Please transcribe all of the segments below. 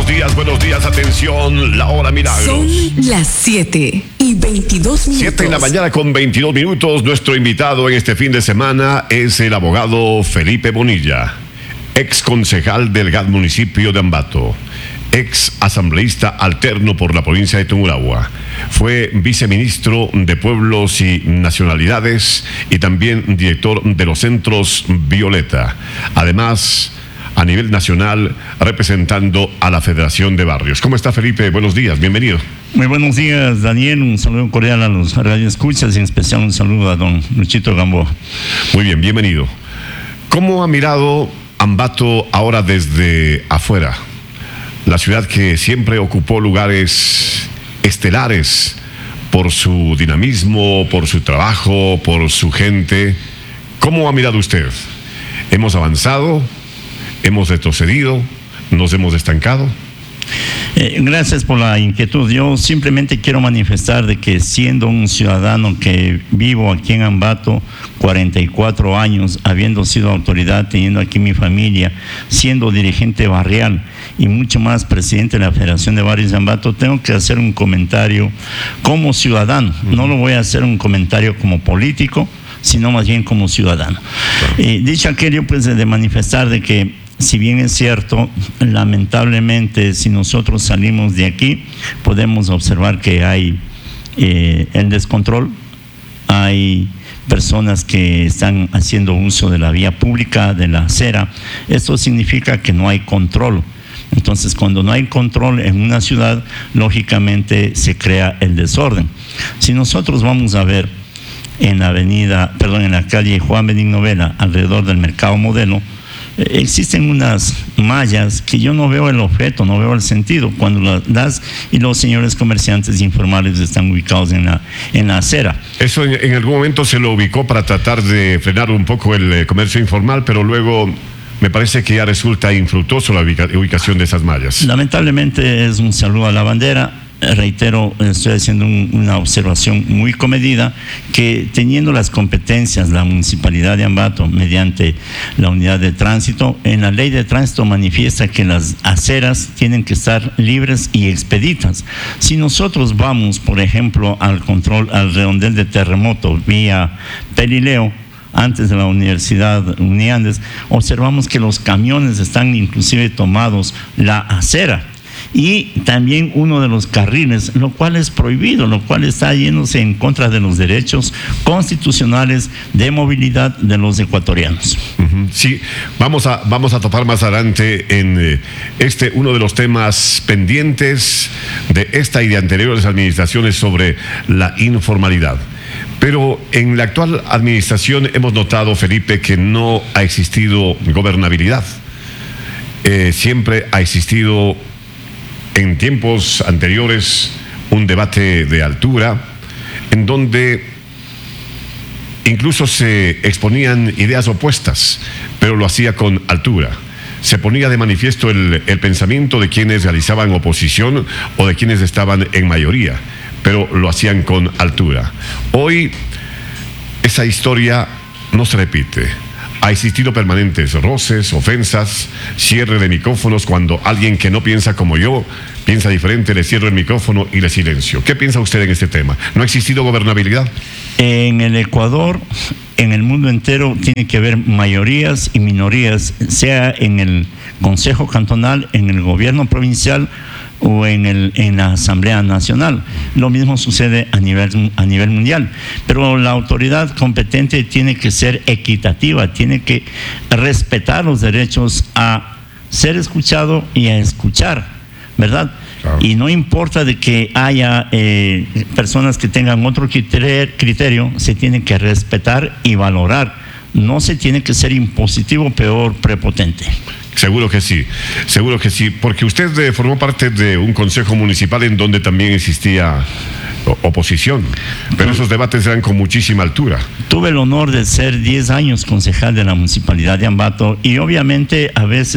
buenos días, atención, la hora milagros. Son las 7:22 minutos. 7 en la mañana con 22 minutos. Nuestro invitado en este fin de semana es el abogado Felipe Bonilla, ex concejal del GAD municipio de Ambato, ex asambleísta alterno por la provincia de Tungurahua. Fue viceministro de Pueblos y Nacionalidades y también director de los Centros Violeta. Además, a nivel nacional, representando a la Federación de Barrios. ¿Cómo está, Felipe? Buenos días, bienvenido. Muy buenos días, Daniel. Un saludo cordial a los radioescuchas y en especial un saludo a don Luchito Gamboa. Muy bien, bienvenido. ¿Cómo ha mirado Ambato ahora desde afuera? La ciudad que siempre ocupó lugares estelares por su dinamismo, por su trabajo, por su gente. ¿Cómo ha mirado usted? ¿Hemos avanzado? ¿Hemos retrocedido? ¿Nos hemos estancado? Gracias por la inquietud. Yo simplemente quiero manifestar de que siendo un ciudadano que vivo aquí en Ambato 44 años, habiendo sido autoridad, teniendo aquí mi familia, siendo dirigente barrial y mucho más presidente de la Federación de Barrios de Ambato, tengo que hacer un comentario como ciudadano. No lo voy a hacer un comentario como político, sino más bien como ciudadano. Dicho aquello, pues de manifestar de que si bien es cierto, lamentablemente, si nosotros salimos de aquí, podemos observar que hay el descontrol, hay personas que están haciendo uso de la vía pública, de la acera. Esto significa que no hay control. Entonces, cuando no hay control en una ciudad, lógicamente se crea el desorden. Si nosotros vamos a ver en la calle Juan Benigno Vela, alrededor del Mercado Modelo, existen unas mallas que yo no veo el objeto, no veo el sentido cuando las das y los señores comerciantes informales están ubicados en la acera. Eso en algún momento se lo ubicó para tratar de frenar un poco el comercio informal, pero luego me parece que ya resulta infructuoso la ubicación de esas mallas. Lamentablemente es un saludo a la bandera. Reitero, estoy haciendo una observación muy comedida, que teniendo las competencias la Municipalidad de Ambato mediante la unidad de tránsito, en la ley de tránsito manifiesta que las aceras tienen que estar libres y expeditas. Si nosotros vamos, por ejemplo, al redondel de Terremoto vía Pelileo, antes de la Universidad Uniandes, observamos que los camiones están inclusive tomados la acera. Y también uno de los carriles, lo cual es prohibido, lo cual está yéndose en contra de los derechos constitucionales de movilidad de los ecuatorianos. Sí, vamos a topar más adelante en uno de los temas pendientes de esta y de anteriores administraciones sobre la informalidad. Pero en la actual administración hemos notado, Felipe, que no ha existido gobernabilidad. Siempre ha existido, en tiempos anteriores, un debate de altura en donde incluso se exponían ideas opuestas, pero lo hacía con altura. Se ponía de manifiesto el pensamiento de quienes realizaban oposición o de quienes estaban en mayoría, pero lo hacían con altura. Hoy esa historia no se repite. Ha existido permanentes roces, ofensas, cierre de micrófonos. Cuando alguien que no piensa como yo, piensa diferente, le cierro el micrófono y le silencio. ¿Qué piensa usted en este tema? ¿No ha existido gobernabilidad? En el Ecuador, en el mundo entero, tiene que haber mayorías y minorías, sea en el Consejo Cantonal, en el gobierno provincial o en la Asamblea Nacional. Lo mismo sucede a nivel mundial. Pero la autoridad competente tiene que ser equitativa, tiene que respetar los derechos a ser escuchado y a escuchar, ¿verdad? Claro. Y no importa de que haya personas que tengan otro criterio, se tiene que respetar y valorar. No se tiene que ser impositivo, peor prepotente. Seguro que sí, porque usted formó parte de un consejo municipal en donde también existía oposición, pero esos debates eran con muchísima altura. Tuve el honor de ser 10 años concejal de la Municipalidad de Ambato y obviamente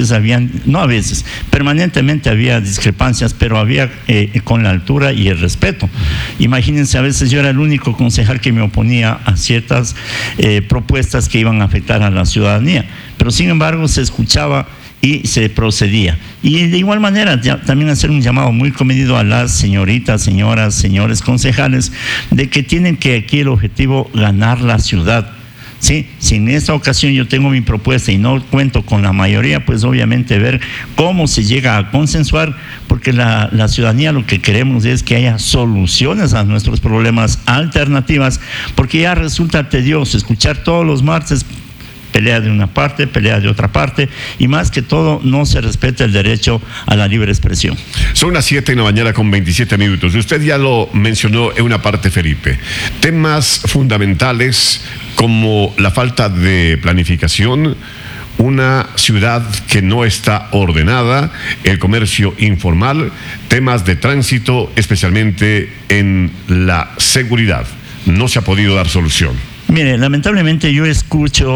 permanentemente había discrepancias, pero había con la altura y el respeto. Imagínense, a veces yo era el único concejal que me oponía a ciertas propuestas que iban a afectar a la ciudadanía, pero sin embargo se escuchaba y se procedía. Y de igual manera también hacer un llamado muy comedido a las señoritas, señoras, señores concejales, de que tienen que aquí el objetivo ganar la ciudad. ¿Sí? Si en esta ocasión yo tengo mi propuesta y no cuento con la mayoría, pues obviamente ver cómo se llega a consensuar, porque la ciudadanía lo que queremos es que haya soluciones a nuestros problemas, alternativas, porque ya resulta tedioso escuchar todos los martes pelea de una parte, pelea de otra parte, y más que todo no se respeta el derecho a la libre expresión. Son las 7:27 a.m. Usted ya lo mencionó en una parte, Felipe. Temas fundamentales como la falta de planificación, una ciudad que no está ordenada, el comercio informal, temas de tránsito, especialmente en la seguridad. No se ha podido dar solución. Mire, lamentablemente yo escucho,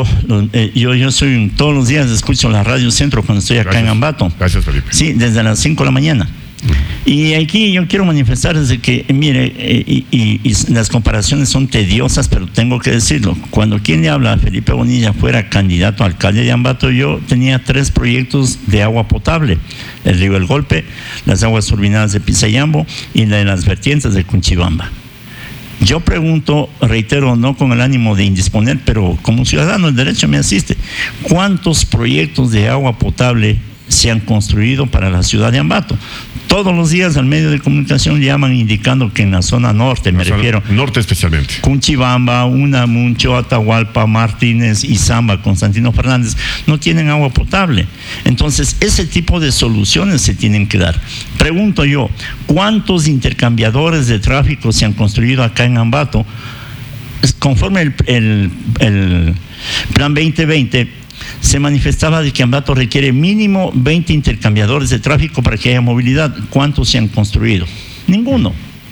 todos los días escucho la Radio Centro cuando estoy acá en Ambato. Gracias, Felipe. Sí, desde las 5 de la mañana. Y aquí yo quiero manifestar desde que, mire, y las comparaciones son tediosas, pero tengo que decirlo. Cuando quien le habla, Felipe Bonilla, fuera candidato a alcalde de Ambato, yo tenía 3 proyectos de agua potable: el río El Golpe, las aguas turbinadas de Pisayambo y la de las vertientes de Cunchibamba. Yo pregunto, reitero, no con el ánimo de indisponer, pero como ciudadano el derecho me asiste, ¿cuántos proyectos de agua potable se han construido para la ciudad de Ambato? Todos los días al medio de comunicación llaman indicando que en la zona norte, norte especialmente, Cunchibamba, Unamuncho, Atahualpa, Martínez, Izamba, Constantino Fernández, no tienen agua potable. Entonces, ese tipo de soluciones se tienen que dar. Pregunto yo, ¿cuántos intercambiadores de tráfico se han construido acá en Ambato? Conforme el Plan 2020, se manifestaba de que Ambato requiere mínimo 20 intercambiadores de tráfico para que haya movilidad. ¿Cuántos se han construido? Ninguno.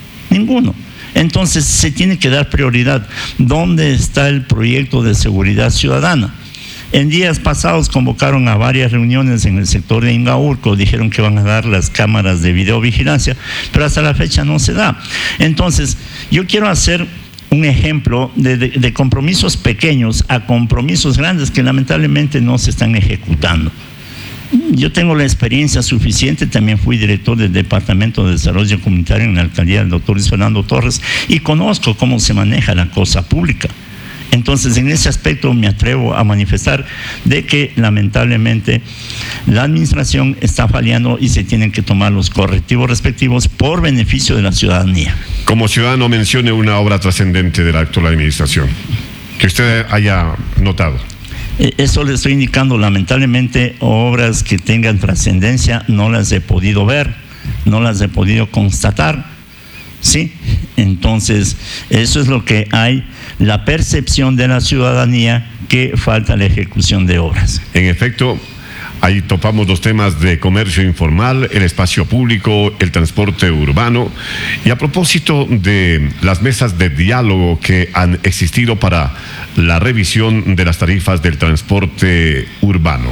Entonces se tiene que dar prioridad. ¿Dónde está el proyecto de seguridad ciudadana? En días pasados convocaron a varias reuniones en el sector de Ingaurco, dijeron que van a dar las cámaras de videovigilancia, pero hasta la fecha no se da. Entonces, yo quiero hacer un ejemplo de compromisos pequeños a compromisos grandes que lamentablemente no se están ejecutando. Yo tengo la experiencia suficiente, también fui director del Departamento de Desarrollo Comunitario en la alcaldía del doctor Luis Fernando Torres y conozco cómo se maneja la cosa pública. Entonces, en ese aspecto me atrevo a manifestar de que lamentablemente la administración está fallando y se tienen que tomar los correctivos respectivos por beneficio de la ciudadanía. Como ciudadano, mencione una obra trascendente de la actual administración que usted haya notado. Eso le estoy indicando. Lamentablemente, obras que tengan trascendencia no las he podido ver, no las he podido constatar. Sí, entonces eso es lo que hay, la percepción de la ciudadanía que falta la ejecución de obras. En efecto, ahí topamos los temas de comercio informal, el espacio público, el transporte urbano. Y a propósito de las mesas de diálogo que han existido para la revisión de las tarifas del transporte urbano,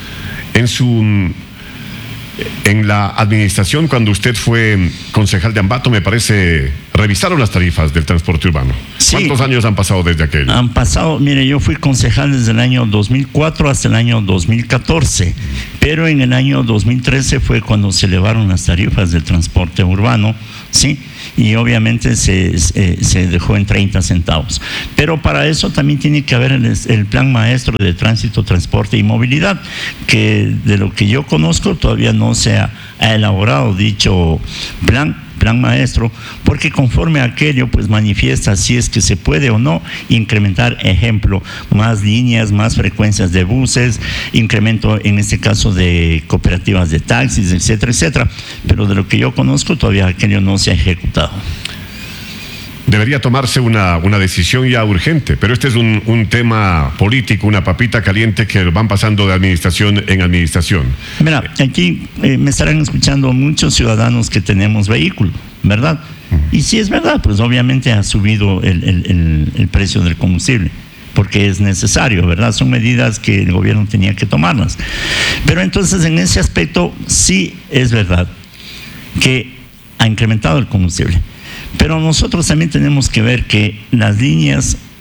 en la administración, cuando usted fue concejal de Ambato, me parece, revisaron las tarifas del transporte urbano. Sí. ¿Cuántos años han pasado desde aquel? Han pasado, mire, yo fui concejal desde el año 2004 hasta el año 2014, pero en el año 2013 fue cuando se elevaron las tarifas del transporte urbano, ¿sí? Y obviamente se dejó en 30 centavos. Pero para eso también tiene que haber el plan maestro de tránsito, transporte y movilidad, que de lo que yo conozco todavía no se ha elaborado dicho plan maestro, porque conforme a aquello pues manifiesta si es que se puede o no incrementar, ejemplo, más líneas, más frecuencias de buses, incremento en este caso de cooperativas de taxis, etcétera, etcétera, pero de lo que yo conozco todavía aquello no se ha ejecutado. Debería tomarse una decisión ya urgente, pero este es un tema político, una papita caliente que van pasando de administración en administración. Mira, aquí me estarán escuchando muchos ciudadanos que tenemos vehículo, ¿verdad? Y si es verdad, pues obviamente ha subido el precio del combustible, porque es necesario, ¿verdad? Son medidas que el gobierno tenía que tomarlas. Pero entonces en ese aspecto sí es verdad que ha incrementado el combustible. Pero nosotros también tenemos que ver que las líneas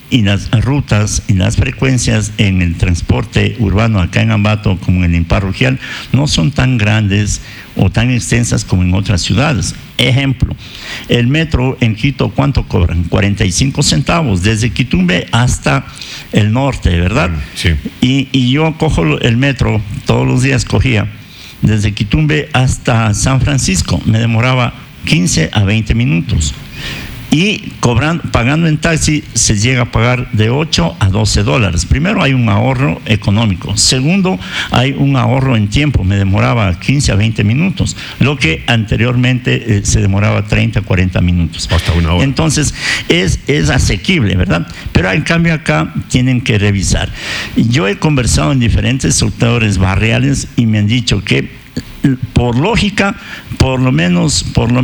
y las rutas y las frecuencias en el transporte urbano acá en Ambato como en el parroquial no son tan grandes o tan extensas como en otras ciudades. Ejemplo, el metro en Quito, ¿cuánto cobran? 45 centavos desde Quitumbe hasta el norte, ¿verdad? Sí. Y yo cojo el metro, todos los días cogía, desde Quitumbe hasta San Francisco, me demoraba 15 a 20 minutos. Y pagando en taxi se llega a pagar de 8 a 12 dólares. Primero hay un ahorro económico. Segundo, hay un ahorro en tiempo. Me demoraba 15 a 20 minutos, lo que anteriormente se demoraba 30 a 40 minutos. Hasta una hora. Entonces, es asequible, ¿verdad? Pero en cambio acá tienen que revisar. Yo he conversado en diferentes sectores barriales y me han dicho que por lógica, por lo menos,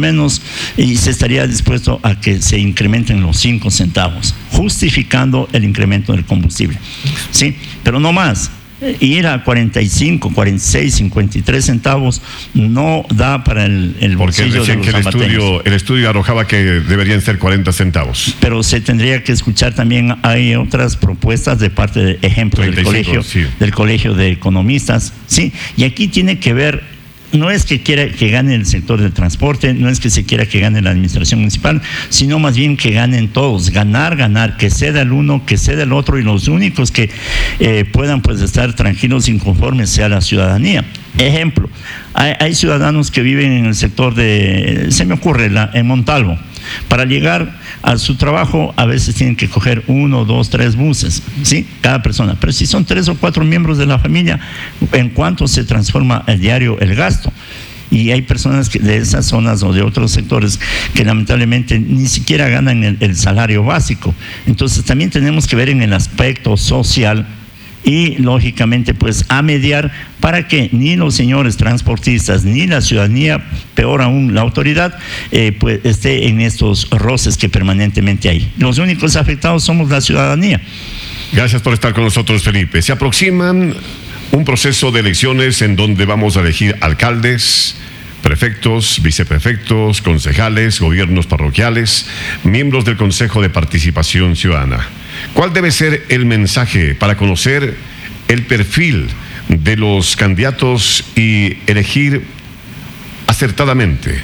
y se estaría dispuesto a que se incrementen los 5 centavos, justificando el incremento del combustible. ¿Sí? Pero no más. Ir a 45, 46, 53 centavos no da para el bolsillo de los ambateños. El estudio arrojaba que deberían ser 40 centavos. Pero se tendría que escuchar también, hay otras propuestas de parte, de ejemplo, 35, del colegio de economistas, ¿sí? Y aquí tiene que ver. No es que quiera que gane el sector del transporte, no es que se quiera que gane la administración municipal, sino más bien que ganen todos, ganar, que ceda el uno, que ceda el otro, y los únicos que puedan pues estar tranquilos, inconformes, sea la ciudadanía. Ejemplo, hay ciudadanos que viven en el sector se me ocurre, en Montalvo. Para llegar a su trabajo a veces tienen que coger 1, 2, 3 buses, ¿sí? Cada persona. Pero si son 3 o 4 miembros de la familia, ¿en cuánto se transforma el diario el gasto? Y hay personas de esas zonas o de otros sectores que lamentablemente ni siquiera ganan el salario básico. Entonces también tenemos que ver en el aspecto social y lógicamente pues a mediar para que ni los señores transportistas ni la ciudadanía, peor aún la autoridad, pues esté en estos roces que permanentemente hay. Los únicos afectados somos la ciudadanía. Gracias por estar con nosotros, Felipe. Se aproximan un proceso de elecciones en donde vamos a elegir alcaldes, prefectos, viceprefectos, concejales, gobiernos parroquiales, miembros del Consejo de Participación Ciudadana. ¿Cuál debe ser el mensaje para conocer el perfil de los candidatos y elegir acertadamente?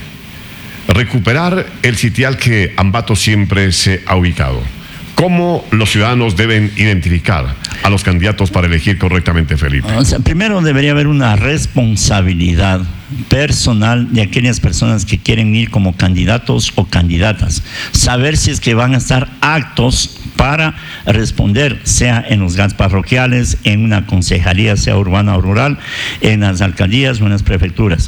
Recuperar el sitial que Ambato siempre se ha ubicado. ¿Cómo los ciudadanos deben identificar a los candidatos para elegir correctamente, Felipe? O sea, primero debería haber una responsabilidad personal de aquellas personas que quieren ir como candidatos o candidatas. Saber si es que van a estar aptos para responder, sea en los GATS parroquiales, en una concejalía, sea urbana o rural, en las alcaldías o en las prefecturas.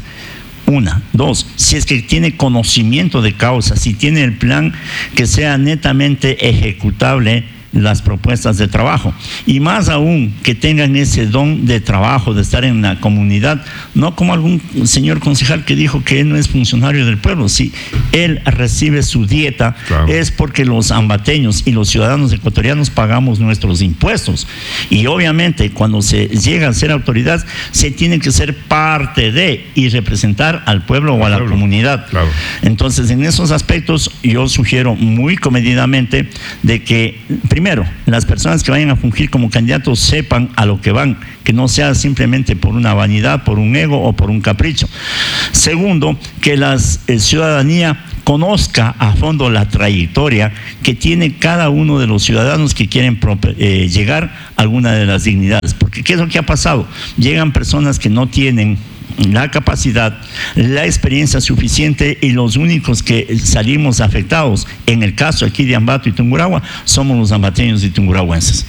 1, 2, si es que tiene conocimiento de causa, si tiene el plan que sea netamente ejecutable las propuestas de trabajo, y más aún que tengan ese don de trabajo, de estar en la comunidad, no como algún señor concejal que dijo que él no es funcionario del pueblo. Si él recibe su dieta, claro, es porque los ambateños y los ciudadanos ecuatorianos pagamos nuestros impuestos, y obviamente cuando se llega a ser autoridad se tiene que ser parte de y representar al pueblo o a la comunidad. Claro. Entonces en esos aspectos yo sugiero muy comedidamente de que primero, las personas que vayan a fungir como candidatos sepan a lo que van, que no sea simplemente por una vanidad, por un ego o por un capricho. Segundo, que la ciudadanía conozca a fondo la trayectoria que tiene cada uno de los ciudadanos que quieren llegar a alguna de las dignidades. Porque ¿qué es lo que ha pasado? Llegan personas que no tienen la capacidad, la experiencia suficiente, y los únicos que salimos afectados, en el caso aquí de Ambato y Tungurahua, somos los ambateños y tungurahuenses.